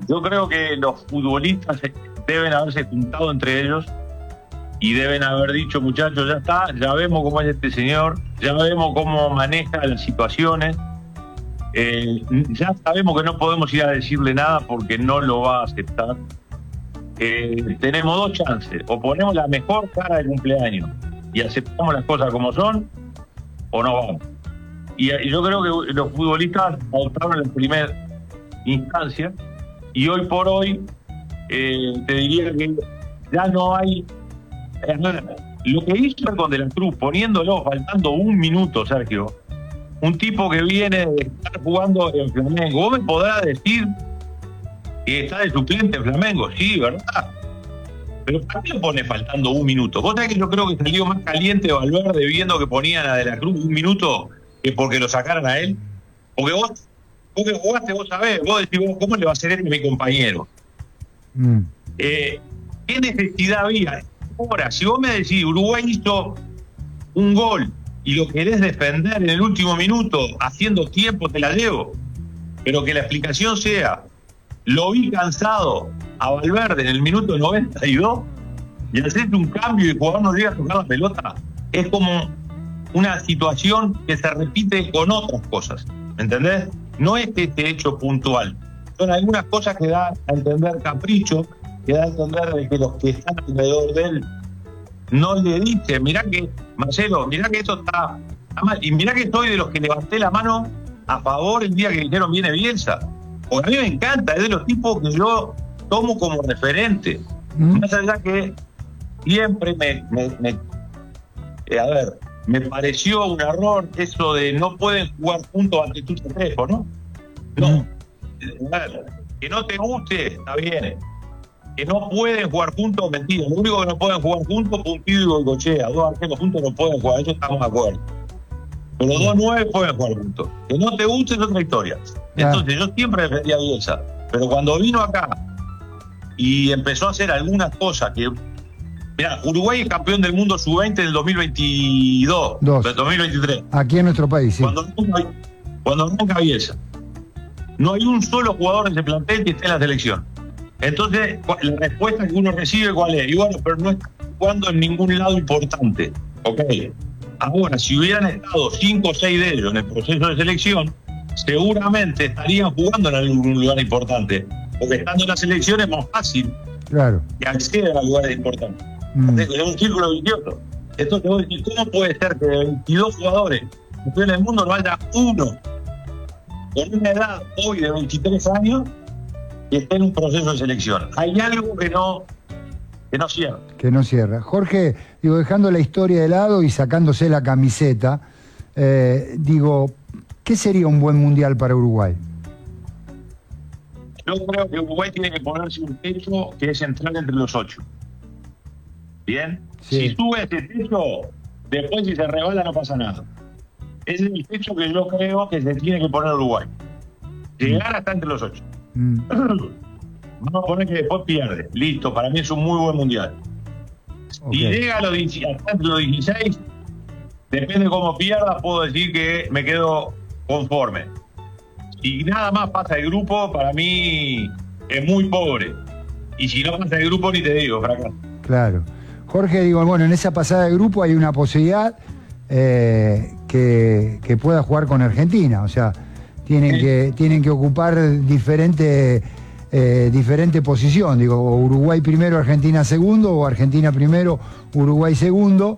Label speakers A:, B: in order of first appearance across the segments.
A: Yo creo que los futbolistas deben haberse juntado entre ellos y deben haber dicho, muchachos, ya está, ya vemos cómo es este señor, ya vemos cómo maneja las situaciones, ya sabemos que no podemos ir a decirle nada porque no lo va a aceptar. Tenemos dos chances: o ponemos la mejor cara de cumpleaños y aceptamos las cosas como son, o no vamos. Y yo creo que los futbolistas adoptaron en primera instancia, y hoy por hoy te diría que ya no hay. Lo que hizo con De la Cruz, poniéndolo faltando un minuto, Sergio, un tipo que viene de estar jugando en Flamengo, vos me podrás decir que está de suplente en Flamengo, sí, ¿verdad? Pero ¿para qué lo pone faltando un minuto? Vos sabés que yo creo que salió más caliente Valverde viendo que ponían a De la Cruz un minuto que porque lo sacaran a él. Porque vos que jugaste, vos sabés, vos decís, ¿cómo le va a hacer él a mi compañero? ¿Qué necesidad había? Ahora, si vos me decís, Uruguay hizo un gol y lo querés defender en el último minuto haciendo tiempo, te la llevo. Pero que la explicación sea, lo vi cansado a Valverde en el minuto 92 y hacer un cambio y el jugador no llega a tocar la pelota, es como una situación que se repite con otras cosas, ¿me entendés? No es este hecho puntual, son algunas cosas que da a entender capricho, que da a entender de que los que están alrededor de él no le dicen, mirá que, Marcelo, mirá que esto está mal, y mirá que soy de los que levanté la mano a favor el día que dijeron viene Bielsa, porque a mí me encanta, es de los tipos que yo tomo como referente, más allá que siempre me pareció un error eso de no pueden jugar juntos ante tu Trejo, ¿no? No, que no te guste, está bien. Que no pueden jugar juntos, mentira. Lo único que no pueden jugar juntos, Pumpido y Goicoechea. Dos arqueros juntos no pueden jugar, eso estamos de acuerdo. Pero los 9 pueden jugar juntos. Que no te guste es otra historia. Entonces yo siempre defendía a Bielsa. Pero cuando vino acá y empezó a hacer algunas cosas que... Mirá, Uruguay es campeón del mundo sub-20 del 2022, del 2023.
B: Aquí en nuestro país, sí.
A: Cuando arranca Bielsa, no hay un solo jugador en ese plantel que esté en la selección. Entonces, la respuesta que uno recibe, ¿cuál es? Y bueno, pero no está jugando en ningún lado importante. Ok. Ahora, si hubieran estado 5 o 6 de ellos en el proceso de selección, seguramente estarían jugando en algún lugar importante. Porque estando en la selección es más fácil,
B: claro,
A: que acceder a lugares importantes. Es un círculo vicioso. Entonces vos decís, ¿cómo puede ser que de 22 jugadores en el mundo no haya uno con una edad hoy de 23 años que esté en un proceso de selección? Hay algo que no cierra.
B: Que no cierra. Jorge, digo, dejando la historia de lado y sacándose la camiseta, digo, ¿qué sería un buen mundial para Uruguay?
A: Yo creo que Uruguay tiene que ponerse un techo que es entrar entre los 8. ¿Bien? Sí. Si sube ese techo, después si se rebala no pasa nada. Ese es el techo que yo creo que se tiene que poner Uruguay. Llegar hasta entre los 8. Vamos a poner que después pierde. Listo, para mí es un muy buen mundial. Okay. Si llega hasta entre los 16, depende de cómo pierda, puedo decir que me quedo conforme. Si nada más pasa el grupo, para mí es muy pobre. Y si no pasa el grupo, ni te digo, fracaso.
B: Claro. Jorge, digo, bueno, en esa pasada de grupo hay una posibilidad que pueda jugar con Argentina. O sea, tienen que ocupar diferente posición. Digo, Uruguay primero, Argentina segundo, o Argentina primero, Uruguay segundo.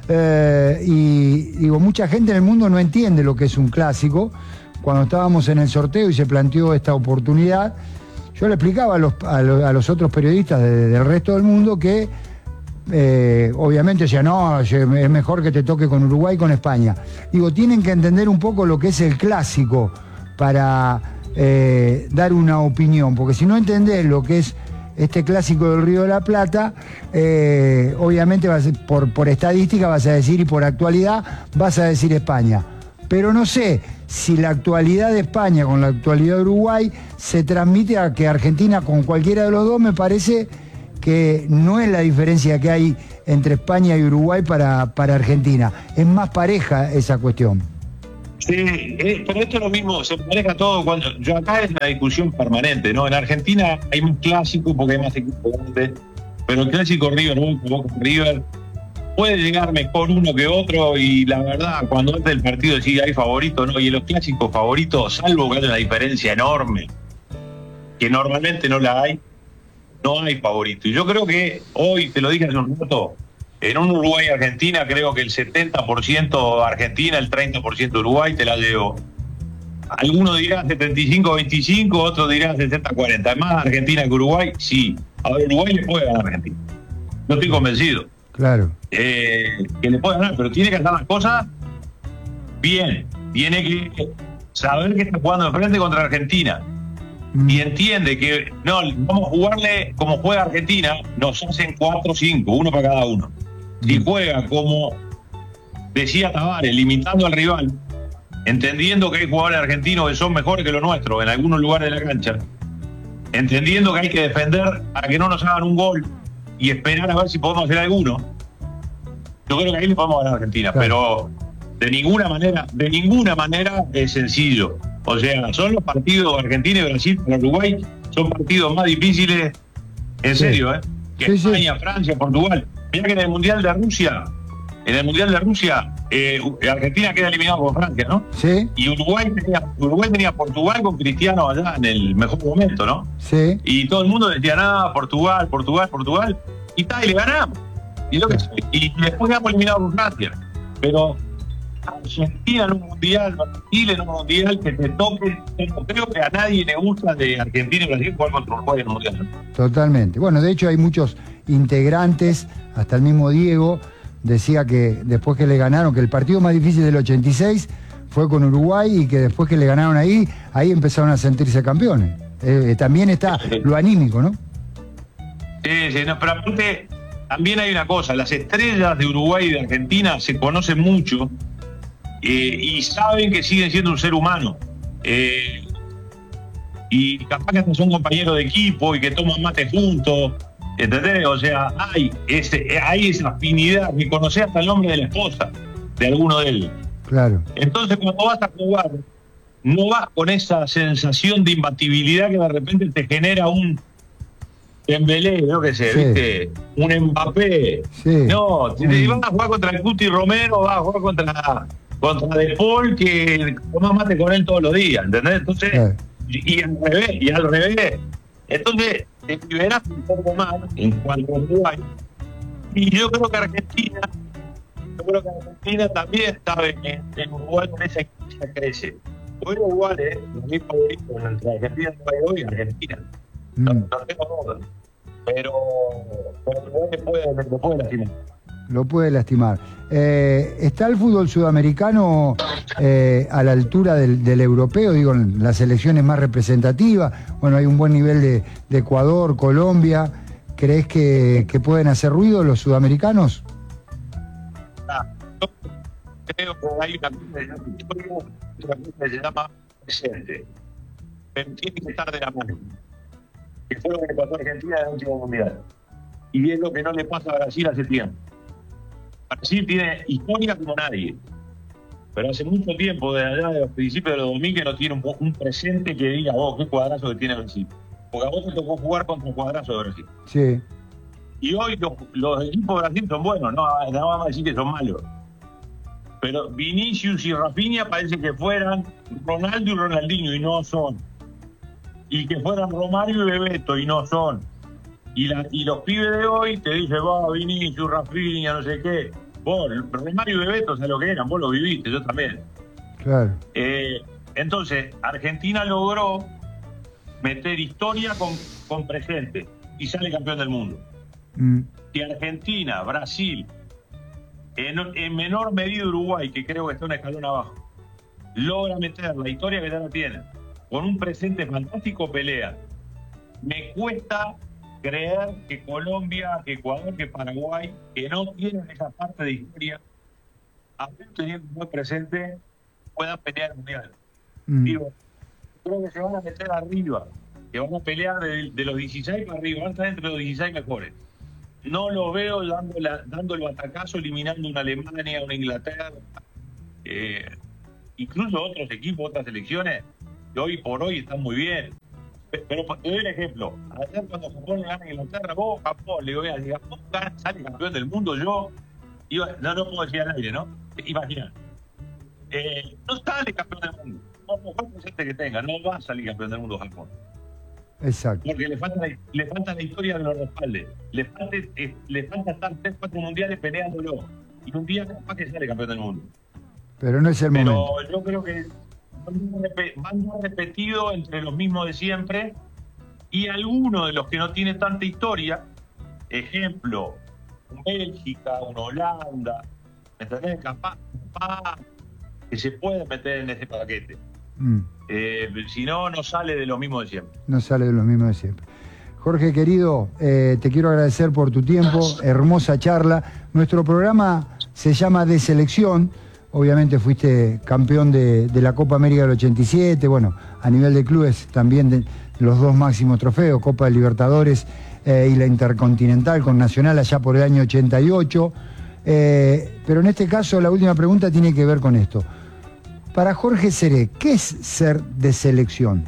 B: Y digo, mucha gente en el mundo no entiende lo que es un clásico. Cuando estábamos en el sorteo y se planteó esta oportunidad, yo le explicaba a los otros periodistas del resto del mundo que obviamente decía, no, es mejor que te toque con Uruguay y con España. Digo, tienen que entender un poco lo que es el clásico para dar una opinión, porque si no entendés lo que es este clásico del Río de la Plata, obviamente por estadística vas a decir, y por actualidad vas a decir España. Pero no sé si la actualidad de España con la actualidad de Uruguay se transmite a que Argentina con cualquiera de los dos. Me parece que no es la diferencia que hay entre España y Uruguay para Argentina. Es más pareja esa cuestión.
A: Pero esto es lo mismo, se maneja todo cuando. Yo acá es una discusión permanente, ¿no? En Argentina hay más clásico porque hay más equipos grandes, pero el clásico Boca River puede llegar mejor uno que otro, y la verdad, cuando antes del partido decía hay favorito, ¿no? Y en los clásicos favoritos, salvo que haya una diferencia enorme, que normalmente no la hay, no hay favorito. Y yo creo que hoy, te lo dije hace un rato, en un Uruguay-Argentina, creo que el 70% Argentina, el 30% Uruguay, te la llevo. Algunos dirán 75-25, otros dirán 60-40. Más Argentina que Uruguay, sí. Ahora Uruguay le puede ganar a Argentina. No estoy convencido.
B: Claro.
A: Que le puede ganar, pero tiene que hacer las cosas bien. Tiene que saber que está jugando de frente contra Argentina. Y entiende que no, vamos a jugarle como juega Argentina, nos hacen 4-5, uno para cada uno. Si juega como decía Tavares, limitando al rival, entendiendo que hay jugadores argentinos que son mejores que los nuestros en algunos lugares de la cancha, entendiendo que hay que defender para que no nos hagan un gol y esperar a ver si podemos hacer alguno, yo creo que ahí le podemos ganar a Argentina, claro. Pero de ninguna manera es sencillo. O sea, son los partidos de Argentina y Brasil para Uruguay, son partidos más difíciles, en serio, que España, Francia, Portugal. Mirá que en el Mundial de Rusia, Argentina queda eliminado por Francia, ¿no?
B: Sí.
A: Y Uruguay tenía Portugal con Cristiano allá en el mejor momento, ¿no?
B: Sí.
A: Y todo el mundo decía, nada, Portugal, y tal, y le ganamos. Y después quedamos eliminados por Francia. Pero Argentina en un mundial, Brasil en un mundial, que te toque, creo que a nadie le gusta de Argentina y Brasil jugar contra Uruguay en un mundial.
B: Totalmente. Bueno, de hecho hay muchos integrantes, hasta el mismo Diego decía que después que le ganaron, que el partido más difícil del 86 fue con Uruguay, y que después que le ganaron ahí empezaron a sentirse campeones. También está lo anímico, ¿no?
A: Sí, no, pero aparte también hay una cosa, las estrellas de Uruguay y de Argentina se conocen mucho, y saben que siguen siendo un ser humano, y capaz que son compañeros de equipo y que toman mate juntos, ¿entendés? O sea, hay esa afinidad, que conocés hasta el nombre de la esposa de alguno de ellos.
B: Claro.
A: Entonces, cuando vas a jugar, no vas con esa sensación de imbatibilidad que de repente te genera un Dembélé, yo qué sé, ¿viste? Un Mbappé.
B: Sí.
A: No, si vas a jugar contra el Cuti Romero, vas a jugar contra De Paul, que tomás mate con él todos los días, ¿entendés? Entonces, y al revés. Entonces, te liberás un poco más en cuanto a Uruguay. Y yo creo que Argentina también sabe que en Uruguay con esa crece. Hoy Uruguay es mi favorito entre Argentina y Argentina. No tengo duda. Pero Uruguay lo puede lastimar.
B: Lo puede lastimar. ¿Está el fútbol sudamericano a la altura del europeo? Digo, las selecciones más representativas. Bueno, hay un buen nivel de Ecuador, Colombia. ¿Crees que pueden hacer ruido los sudamericanos?
A: Yo creo que hay una cosa que se llama presente, pero tiene que estar de la mano, que fue lo que le pasó a Argentina en el último mundial, y es lo que no le pasa a Brasil hace tiempo. Brasil tiene historia como nadie, pero hace mucho tiempo, desde allá de los principios de los 2000, que no tiene un presente que diga, qué cuadrazo que tiene Brasil. Porque a vos te tocó jugar contra un cuadrazo de Brasil.
B: Sí.
A: Y hoy los equipos de Brasil son buenos, no vamos a decir que son malos. Pero Vinicius y Rafinha parece que fueran Ronaldo y Ronaldinho, y no son. Y que fueran Romario y Bebeto, y no son. Y los pibes de hoy te dicen, Vinicius, Rafinha, no sé qué. Vos, Romario y Bebeto, ¿sabes lo que eran? Vos lo viviste, yo también.
B: Claro.
A: Entonces, Argentina logró meter historia con presente y sale campeón del mundo. Si Argentina, Brasil, en menor medida Uruguay, que creo que está un escalón abajo, logra meter la historia que ya no tiene, con un presente fantástico, pelea. Me cuesta creer que Colombia, que Ecuador, que Paraguay, que no tienen esa parte de historia, aún teniendo un buen presente, puedan pelear el mundial. Digo, creo que se van a meter arriba, que van a pelear de los 16 para arriba, van a estar entre los 16 mejores. No lo veo dando el batacazo, eliminando una Alemania, una Inglaterra. incluso otros equipos, otras selecciones, que hoy por hoy están muy bien. Pero te doy un ejemplo. Ayer cuando Japón gana en Inglaterra, vos, Japón, le digo, mira, si Japón sale campeón del mundo, yo no puedo decir al aire, ¿no? Imagina. No sale campeón del mundo. No presente que tenga, no va a salir campeón del mundo Japón.
B: Exacto.
A: Porque le falta la historia de los respaldes. Le falta estar 3-4 mundiales peleándolo. Y un día capaz que sale campeón del mundo.
B: Pero no es el momento.
A: Pero yo creo que van repetido entre los mismos de siempre, y algunos de los que no tienen tanta historia, ejemplo, un Bélgica, una Holanda, ¿me entendés? Capaz que se puede meter en ese paquete. Si no, no sale de lo mismo de siempre.
B: No sale de lo mismo de siempre. Jorge, querido, te quiero agradecer por tu tiempo, hermosa charla. Nuestro programa se llama De Selección. Obviamente fuiste campeón de la Copa América del 87, bueno, a nivel de clubes también de los 2 máximos trofeos, Copa de Libertadores y la Intercontinental con Nacional allá por el año 88. Pero en este caso la última pregunta tiene que ver con esto. Para Jorge Seré, ¿qué es ser de selección?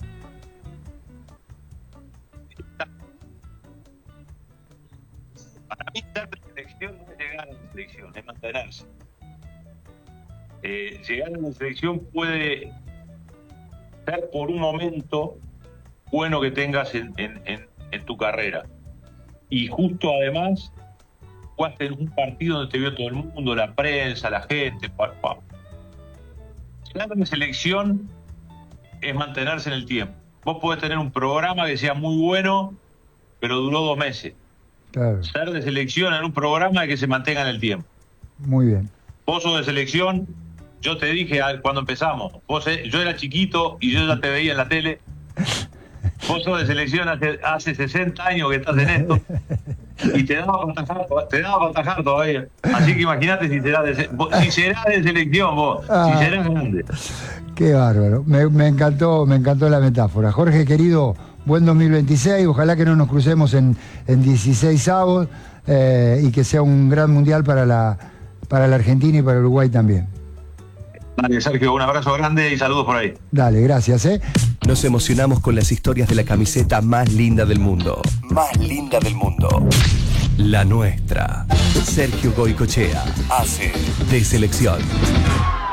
A: Para mí ser de selección no es llegar a la selección, es mantenerse. Llegar a la selección puede ser por un momento bueno que tengas en tu carrera. Y justo además, jugaste en un partido donde te vio todo el mundo, la prensa, la gente. Llegar a la selección es mantenerse en el tiempo. Vos podés tener un programa que sea muy bueno, pero duró 2 meses.
B: Claro.
A: Ser de selección en un programa que se mantenga en el tiempo.
B: Muy bien.
A: Vos sos de selección. Yo te dije cuando empezamos, yo era chiquito y yo ya te veía en la tele. Vos sos de selección hace 60 años que estás en esto y te daba para atajar todavía. Así que imagínate si serás de selección vos, si serás grande.
B: Qué bárbaro. Me encantó la metáfora. Jorge, querido, buen 2026. Ojalá que no nos crucemos en 16avos y que sea un gran mundial para la Argentina y para Uruguay también.
A: Dale, Sergio, un abrazo grande y saludos por ahí.
B: Dale, gracias.
C: Nos emocionamos con las historias de la camiseta más linda del mundo. Más linda del mundo. La nuestra. Sergio Goycochea hace De Selección.